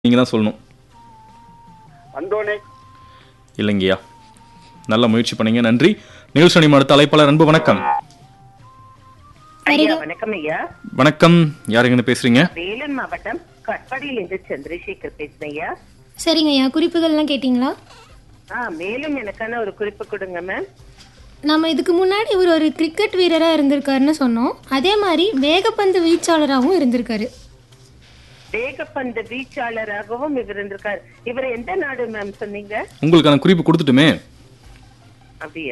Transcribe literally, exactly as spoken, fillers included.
நீங்க தான் சொல்லணும். அந்தோனே இல்லைங்கய்யா, நல்ல முயற்சி பண்ணீங்க, நன்றி. நிகழ்ச்சி அடுத்த அழைப்பாளர் அன்பு வணக்கம். ஐயா வணக்கம் ஐயா. வணக்கம், யாருங்கன்னு பேசுறீங்க? வேலூர் மாவட்டம் கட்பாடியிலிருந்து சந்திரசேகர் பேசுறேன் ஐயா. சரிங்க ஐயா, குறிப்புகள்லாம் கேட்டிங்களா? ஆ மேலும் எனக்கான ஒரு குறிப்பு கொடுங்க மேம். நம்ம இதுக்கு முன்னாடி இவர் ஒரு கிரிக்கெட் வீரராக இருந்திருக்காருன்னு சொன்னோம். அதே மாதிரி வேகப்பந்து வீச்சாளராகவும் இருந்திருக்காரு. வேகப்பந்து வீச்சாளராகவும் இவர் இருந்திருக்காரு. இவர் எந்த நாடு மேம் சொன்னீங்க? உங்களுக்கான குறிப்பு கொடுத்துட்டுமே. அப்படியா?